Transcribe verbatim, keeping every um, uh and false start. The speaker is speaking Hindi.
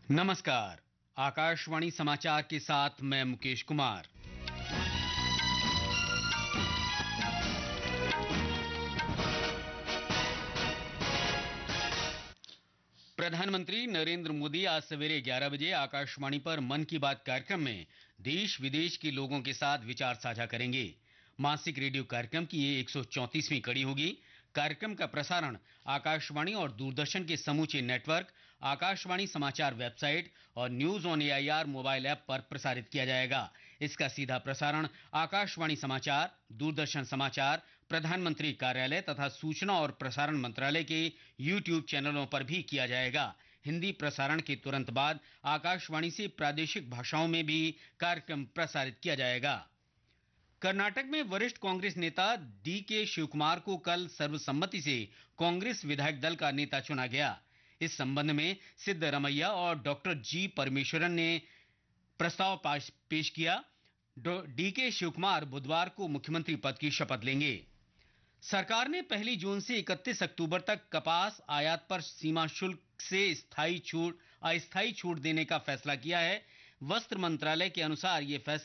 नमस्कार। आकाशवाणी समाचार के साथ मैं मुकेश कुमार। प्रधानमंत्री नरेंद्र मोदी आज सवेरे ग्यारह बजे आकाशवाणी पर मन की बात कार्यक्रम में देश विदेश के लोगों के साथ विचार साझा करेंगे। मासिक रेडियो कार्यक्रम की ये एक सौ चौंतीसवीं कड़ी होगी। कार्यक्रम का प्रसारण आकाशवाणी और दूरदर्शन के समूचे नेटवर्क, आकाशवाणी समाचार वेबसाइट और news on AIR mobile app पर प्रसारित किया जाएगा। इसका सीधा प्रसारण आकाशवाणी समाचार, दूरदर्शन समाचार, प्रधानमंत्री कार्यालय तथा सूचना और प्रसारण मंत्रालय के यूट्यूब चैनलों पर भी किया जाएगा। हिंदी प्रसारण के तुरंत बाद आकाशवाणी से प्रादेशिक भाषाओं में भी कार्यक्रम प्रसारित किया जाएगा। कर्नाटक में वरिष्ठ कांग्रेस नेता डी के शिवकुमार को कल सर्वसम्मति से कांग्रेस विधायक दल का नेता चुना गया। इस संबंध में सिद्धरमैया और डॉक्टर जी परमेश्वरन ने प्रस्ताव पेश किया। डी के शिवकुमार बुधवार को मुख्यमंत्री पद की शपथ लेंगे। सरकार ने पहली जून से इकतीस अक्टूबर तक कपास आयात पर सीमा शुल्क से स्थायी छूट अस्थायी छूट देने का फैसला किया है। वस्त्र मंत्रालय के अनुसार यह फैसला